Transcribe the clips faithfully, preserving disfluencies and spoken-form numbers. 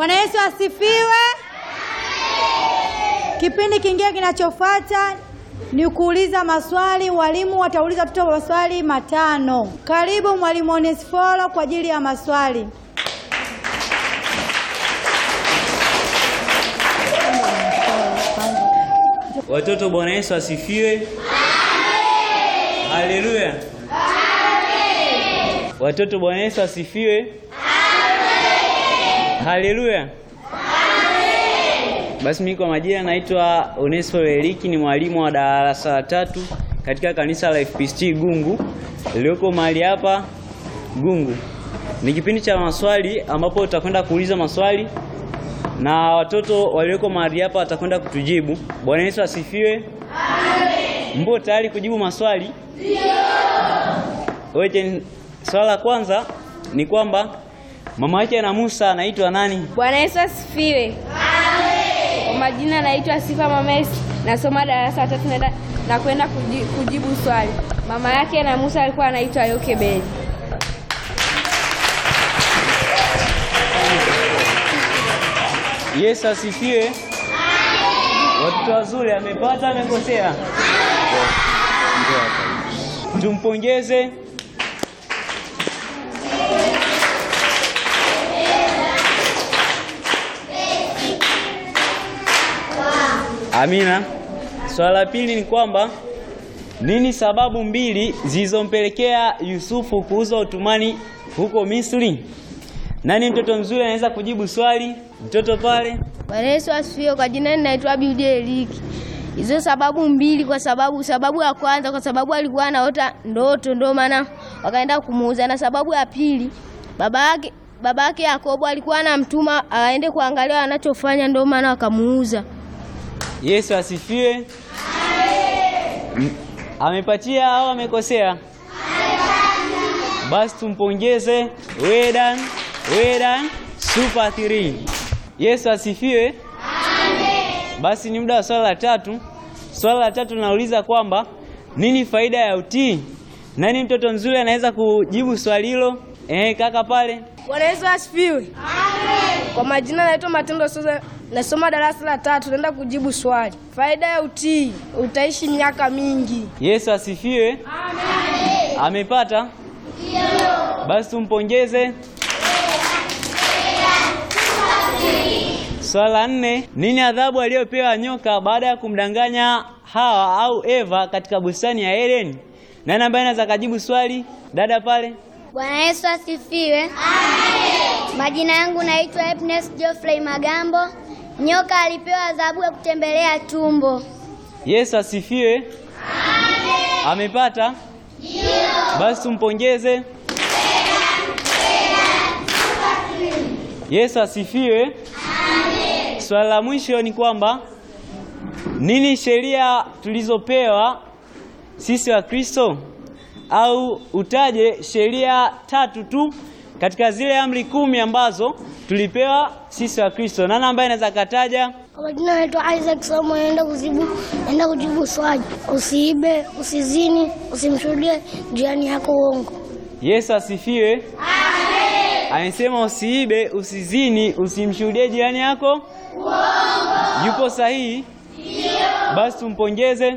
Bwana Yesu asifiwe. Kipindi kingine kinachofuata ni kuuliza maswali. Walimu watauliza watoto maswali matano. Karibu mwalimu Onesforo kwa ajili ya maswali. Watoto, Bwana Yesu asifiwe. Amen. Haleluya. Amen. Watoto, Bwana Yesu asifiwe. Amen. Haleluya. Amen. Basi mimi kwa majina naitwa Onesforo Eliki, ni mwalimu wa darasa la tatu katika kanisa la F P C T Gungu lilioko mahali hapa Gungu. Ni kipindi cha maswali ambapo utakwenda kuuliza maswali na watoto walioko mahali hapa watakwenda kutujibu. Bwana Yesu asifiwe. Amen. Mpo tayari kujibu maswali? Ndio. Wewe, swali la kwanza ni kwamba mama yake na Musa anaitwa nani? Bwana Yesu asifiwe. Amen. Kwa majina naitwa Sifa Mames, nasoma darasa la tatu na na kwenda kujibu swali. Mama yake na Musa alikuwa anaitwa Yokebedi. Yesu asifiwe. Amen. Watoto wazuri, amepata amekosea? Amen. Tumpongeze. Amina. Swali la pili ni kwamba nini sababu mbili zilizompelekea Yusufu kuuzwa utumwani huko Misri? Nani mtoto mzuri anaweza kujibu swali? Mtoto pale. Bwana Yesu asifiwe. Kwa jina ninaitwa Abiudi Eliki. Hizo sababu mbili, kwa sababu sababu ya kwanza kwa sababu alikuwa anaota ndoto ndio maana wakaenda kumuuza, na sababu ya pili baba yake baba yake Yakobo alikuwa anamtuma aende kuangalia anachofanya ndio maana wakamuuza. Yesu asifiwe. Amen. Amepatia au amekosea? Amepatia. Basi tumpongeze. Wedan, wedan, super three. Yesu asifiwe. Amen. Basi ni muda wa swali la tatu. Swali la tatu linauliza kwamba nini faida ya utii? Nani mtoto mzuri anaweza kujibu swali hilo? Eh, kaka pale. Bwana Yesu asifiwe. Amen. Kwa majina naitwa Matendo Soza, nasoma darasa la tatu, naenda kujibu swali. Faida ya utii, utaishi miaka mingi. Yesu asifiwe. Amen. Amepata? Ndio. Basi tumpongeze. Swali la nne, nini adhabu aliyopewa nyoka baada ya kumdanganya Hawa au Eva katika bustani ya Eden? Nani ambaye anaweza kujibu swali? Dada pale. Bwana Yesu asifiwe. Amen. Majina yangu naitwa Epnes Geoffrey Magambo. Nyoka alipewa adhabu ya kutembelea tumbo. Yesu asifiwe. Amen. Amepata? Ndio. Basi tumpongeze. Yesu asifiwe. Amen. Swali la mwisho ni kwamba nini sheria tulizopewa sisi wa Kristo, au utaje sheria tatu tu katika zile amri kumi ambazo tulipewa sisi wa Kristo. Nani ambaye anaweza kataja? Kwa majina naitwa Isaac Somo, naenda kujibu naenda kujibu swali. Usiibe, usizini, usimshuhudie jirani yako uongo. Yesu asifiwe. Amen. Anasema usiibe, usizini, usimshuhudie jirani yako uongo. Yupo sahihi? Ndio. Basi tumpongeze.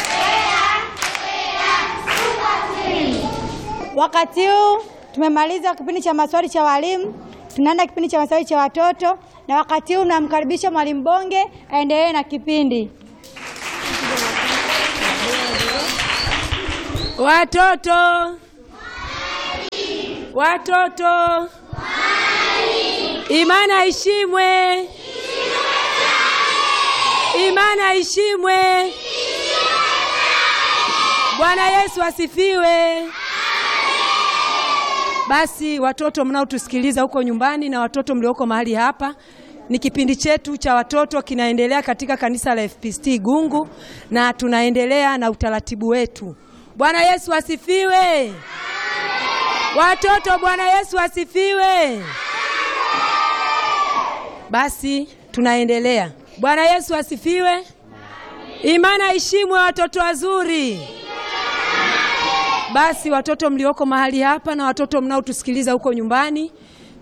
Wakati huu tumemaliza kipindi cha maswali cha walimu, tunaenda kipindi cha maswali cha watoto, na wakati huu namkaribisha mwalimu Bonge aendelee na kipindi. Watoto Watoto Imana ishimwe. Imana ishimwe. Bwana Yesu asifiwe. Basi watoto mnaotusikiliza huko nyumbani na watoto mlioko mahali hapa, ni kipindi chetu cha watoto kinaendelea katika kanisa la F P C T Gungu, na tunaendelea na utaratibu wetu. Bwana Yesu asifiwe. Watoto, Bwana Yesu asifiwe. Basi tunaendelea. Bwana Yesu asifiwe. Imana ishimwe watoto wazuri. Basi watoto mlioko mahali hapa na watoto mnaotusikiliza huko nyumbani,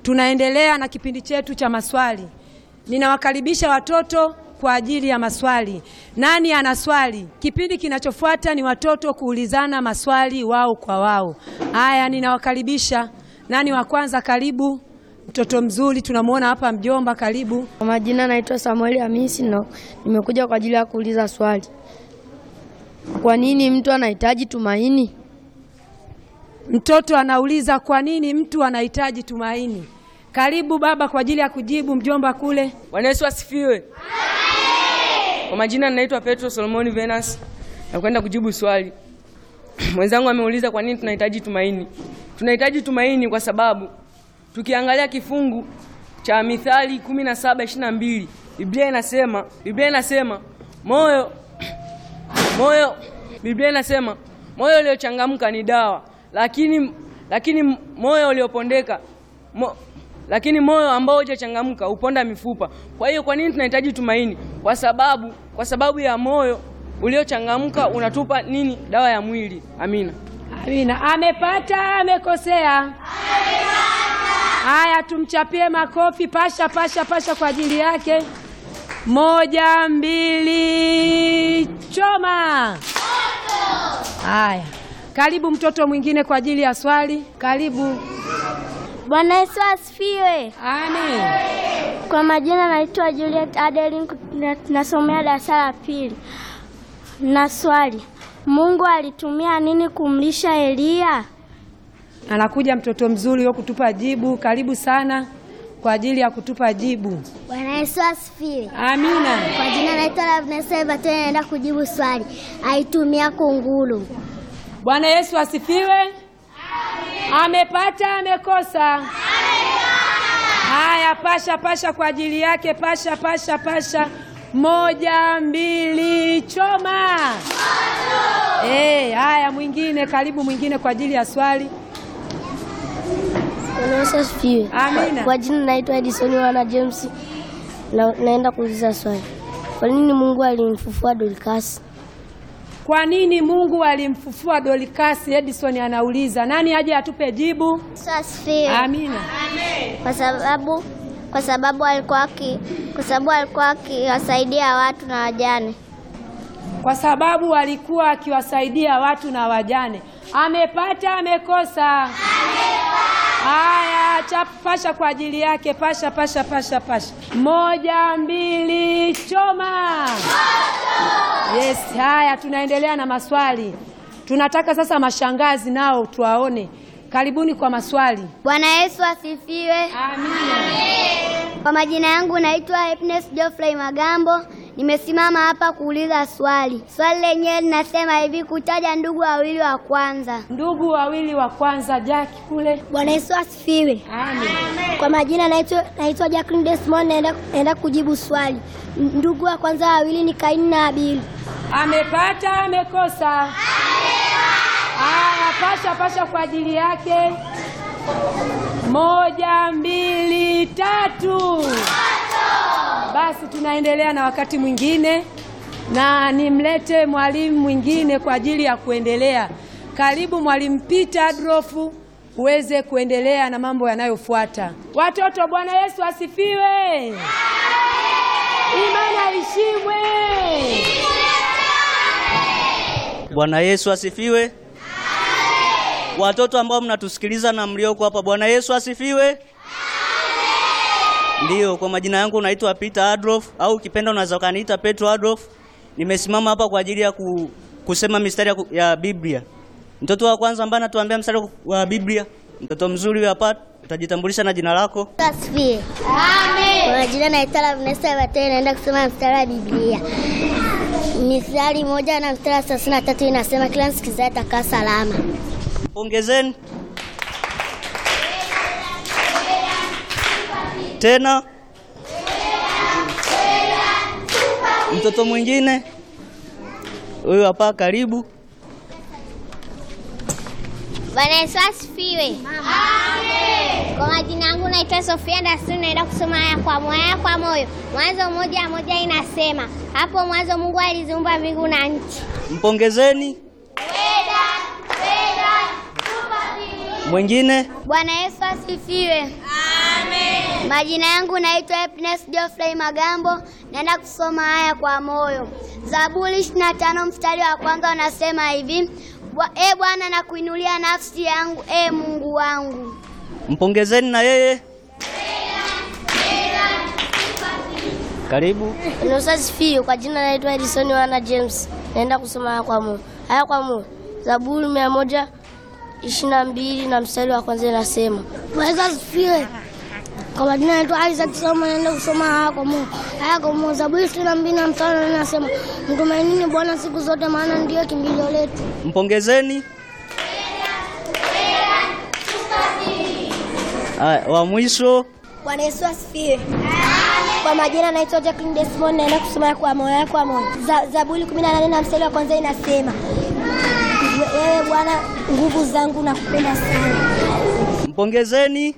tunaendelea na kipindi chetu cha maswali. Ninawakaribisha watoto kwa ajili ya maswali. Nani ana swali? Kipindi kinachofuata ni watoto kuulizana maswali wao kwa wao. Haya, ninawakaribisha. Nani wa kwanza? Karibu. Mtoto mzuri tunamuona hapa, mjomba, karibu. Kwa majina naitwa Samuel Hamisi na nimekuja kwa ajili ya kuuliza swali. Kwa nini mtu anahitaji tumaini? Mtoto anauliza kwa nini mtu anahitaji tumaini. Karibu baba kwa ajili ya kujibu, mjomba kule. Bwana Yesu asifiwe. Kwa majina naitwa Petro Solomoni Venus na kwenda kujibu swali. Mwenzangu ameuliza kwa nini tunahitaji tumaini. Tunahitaji tumaini kwa sababu tukiangalia kifungu cha Mithali kumi na saba ishirini na mbili, Biblia inasema, Biblia inasema moyo moyo Biblia inasema moyo uliochangamka ni dawa, lakini lakini moyo uliopondeka mo, lakini moyo ambao hujachangamka uponda mifupa. Kwa hiyo kwa nini tunahitaji tumaini? Kwa sababu kwa sababu ya moyo uliochangamka unatupa nini? Dawa ya mwili. Amina. Amina. Amepata, amekosea? Amepata. Haya, tumchapie makofi. Pasha pasha pasha kwa ajili yake. Moja, mbili, choma. Haya, karibu mtoto mwingine kwa ajili ya swali. Karibu. Bwana Yesu asifiwe. Amen. Kwa majina naitwa Juliet Adeline, nasomea darasa la pili. Na swali, Mungu alitumia nini kumlisha Elia? Anakuja mtoto mzuri wa kutupa jibu. Karibu sana kwa ajili ya kutupa jibu. Bwana Yesu asifiwe. Amina. Kwa jina naitwa Lavnesa Batene, naenda kujibu swali. Aitumia kunguru. Bwana Yesu asifiwe. Amepata, amekosa? Haya, pasha pasha kwa ajili yake. Pasha pasha pasha. Moja, mbili, choma. Eh, haya mwingine, karibu mwingine kwa ajili ya swali. Bwana Yesu asifiwe. Amina. Kwa jina naitwa Edison wana James na naenda kuuliza swali. Kwa nini Mungu alimfufua Dorcas? Kwa nini Mungu alimfufua Dorcas? Edison anauliza. Nani aje atupe jibu? Asifiwe. Amina. Kwa sababu kwa sababu alikuwa aki, kwa sababu alikuwa akiwasaidia watu na wajane. Kwa sababu alikuwa akiwasaidia watu na wajane. Amepata, amekosa? Amepata. Haya, chapasha kwa ajili yake. Pasha pasha pasha pasha. Moja, mbili, choma. Yes, haya tunaendelea na maswali. Tunataka sasa mashangazi nao tuwaone. Karibuni kwa maswali. Bwana Yesu asifiwe. Amina. Kwa majina yangu naitwa Happiness Geoffrey Magambo. Nimesimama hapa kuuliza swali. Swali lenyewe linasema hivi, kutaja ndugu wawili wa kwanza. Ndugu wawili wa kwanza, Jack kule. Bwana Yesu asifiwe. Amen. Kwa majina naitwa naitwa Jacqueline Desmond, naenda naenda kujibu swali. Ndugu wa kwanza wawili ni Kaini na Abili. Amepata, amekosa? Haya, pasha pasha kwa ajili yake. Moja, mbili, tatu. Basi tunaendelea na wakati mwingine, na nimlete mwalimu mwingine kwa ajili ya kuendelea. Karibu mwalimu Peter Adolfu uweze kuendelea na mambo yanayofuata. Watoto, Bwana Yesu asifiwe. Imani ishimwe. Bwana Yesu asifiwe. Watoto ambao mnatusikiliza na mlioko hapa, Bwana Yesu asifiwe. Ndio, kwa majina yangu naitwa Peter Adolf au ukipenda unaweza kaniita Petro Adolf. Nimesimama hapa kwa ajili ya ku, kusema mistari ya, ya Biblia. Mtoto wa kwanza ambaye anatuambia mstari wa Biblia, mtoto mzuri hapa, utajitambulisha na jina lako. Asifiwe. Amen. Kwa jina naitwa Lavnesa Batene, naenda kusoma mstari wa Biblia. Mithali moja na mstari wa thelathini na tatu inasema kila msikizaye atakaa salama. Pongezeni. Tena mtoto mwingine huyu hapa, karibu. Bwana Yesu asifiwe. Amen. Kwa majina yangu naitwa Sofia Ndasuni, naenda kusoma haya kwa moyo kwa moyo. Mwanzo moja moja inasema, hapo mwanzo Mungu aliziumba mbingu na nchi. Mpongezeni. Weda, weda, tupa mbingu. Mwingine. Bwana Yesu asifiwe. Amen. Majina yangu naitwa Happiness Geoffrey Magambo, naenda kusoma haya kwa moyo. Zaburi ishirini na tano mstari wa kwanza unasema hivi: E Bwana, nakuinulia nafsi yangu, e Mungu wangu. Mpongezeni na yeye. Karibu. Nusasifiwe. Kwa jina naitwa Edison Wana James, naenda kusoma haya kwa moyo. Haya kwa moyo. Zaburi mia moja ishirini na mbili na mstari wa kwanza inasema: Nusasifiwe. Kwa jina naitwa Isaac Soma, naenda kusoma haya kwa moyo. Haya kwa moyo. Zaburi ishirini na mbili na mstari wa nne inasema: Mtumainini Bwana siku zote, maana ndiye kimbilio letu. Mpongezeni. Haya, wa mwisho. Bwana Yesu asifiwe. Kwa majina naitwa Jacqueline Desmond, naenda kusoma kwa moyo kwa moyo. Zaburi kumi na nane na mstari wa kwanza inasema: Wewe Bwana nguvu zangu, nakupenda sana. Mpongezeni.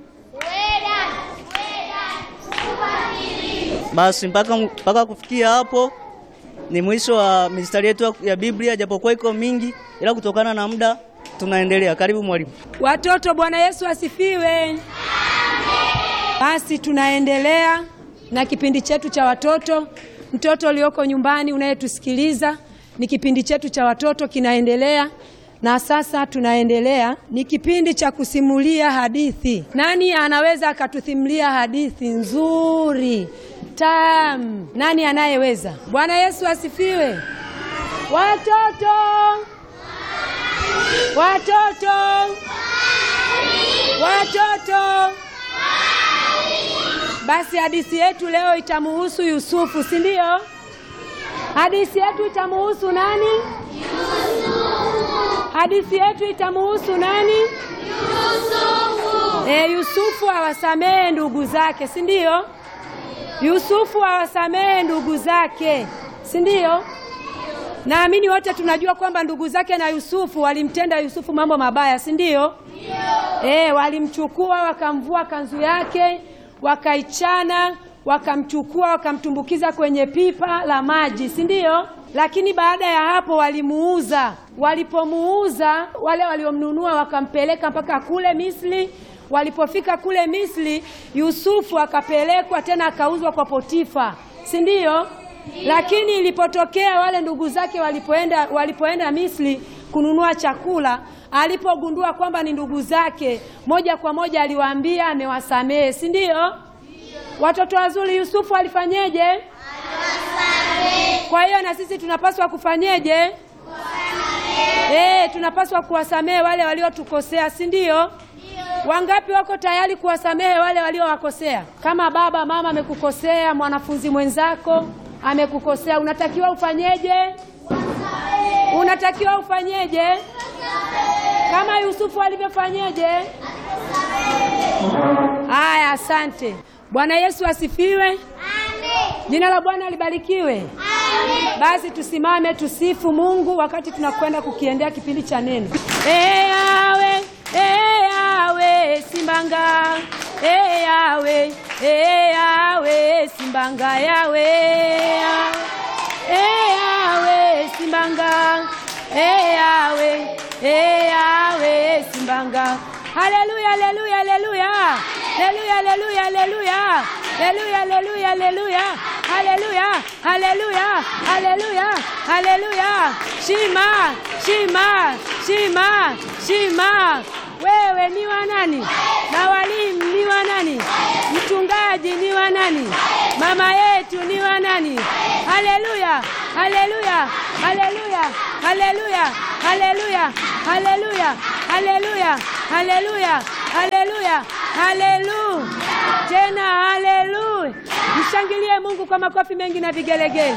Basi mpaka mpaka kufikia hapo ni mwisho wa mistari yetu ya Biblia, japokuwa iko mingi, ila kutokana na muda tunaendelea. Karibu mwalimu. Watoto, Bwana Yesu asifiwe. Amen. Basi tunaendelea na kipindi chetu cha watoto. Mtoto ulioko nyumbani unayetusikiliza, ni kipindi chetu cha watoto kinaendelea. Na sasa tunaendelea, ni kipindi cha kusimulia hadithi. Nani anaweza akatusimulia hadithi nzuri tamu? Nani anayeweza? Bwana Yesu asifiwe. Watoto, watoto, watoto. Basi hadithi yetu leo itamuhusu Yusufu, si ndio? Hadithi yetu itamuhusu nani? Hadithi yetu itamuhusu nani? Yusufu. E, Yusufu awasamehe ndugu zake, si ndio? Yusufu awasamehe ndugu zake, si ndio? Naamini wote tunajua kwamba ndugu zake na Yusufu walimtenda Yusufu mambo mabaya, si ndio? Eh, walimchukua wakamvua kanzu yake, wakaichana, wakamchukua wakamtumbukiza kwenye pipa la maji, si ndio? Lakini baada ya hapo walimuuza. Walipomuuza, wale waliomnunua wakampeleka mpaka kule Misri. Walipofika kule Misri, Yusufu akapelekwa tena akauzwa kwa Potifa, si ndio? Lakini ilipotokea wale ndugu zake walipoenda walipoenda Misri kununua chakula, alipogundua kwamba ni ndugu zake, moja kwa moja aliwaambia amewasamehe, si ndio? Watoto wazuri, Yusufu alifanyeje? Aliwasamehe. Kwa hiyo na sisi tunapaswa kufanyeje? Kuwasamehe. Eh, tunapaswa kuwasamehe wale waliotukosea, si ndio? Wangapi wako tayari kuwasamehe wale waliowakosea? Kama baba mama amekukosea, mwanafunzi mwenzako amekukosea, unatakiwa ufanyeje? Kuwasamehe. Unatakiwa ufanyeje? Kuwasamehe. Kama Yusufu alivyofanyeje? Haya, asante. Bwana Yesu asifiwe. Amen. Jina la Bwana libarikiwe. Amen. Basi tusimame tusifu Mungu wakati tunakwenda kukiendea kipindi cha neno. E yawe, e yawe simbanga, e yawe, e yawe simbanga, yawe, e yawe simbanga, e yawe, e yawe simbanga. Haleluya, haleluya, haleluya. Haleluya, haleluya, haleluya. Haleluya, haleluya, haleluya. Haleluya, haleluya, haleluya, haleluya. Shima, shima, shima, shima. Wewe ni wa nani? Na walimu ni wa nani? Mchungaji ni wa nani? Mama yetu ni wa nani? Haleluya, haleluya, haleluya, haleluya, haleluya, haleluya, haleluya, haleluya, haleluya, haleluya. Tena haleluya. Mshangilie Mungu kwa makofi mengi na vigelegele.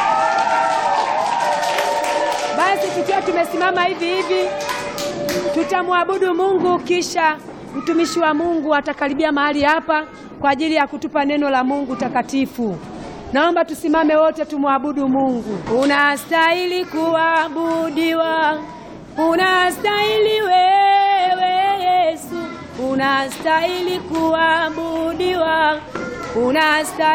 Basi tukiwa tumesimama hivi hivi, tutamwabudu Mungu, kisha mtumishi wa Mungu atakaribia mahali hapa kwa ajili ya kutupa neno la Mungu takatifu. Naomba tusimame wote tumwabudu Mungu. Unastahili kuabudiwa, unastahili wewe Yesu, unastahili kuabudiwa, unastahili